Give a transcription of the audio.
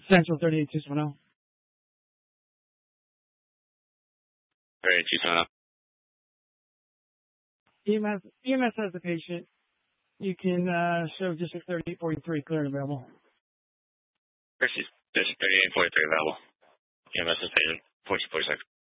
Central 38270. 38270. EMS has the patient. You can show District 3843 clear and available. District 3843 available. EMS is patient. 1446.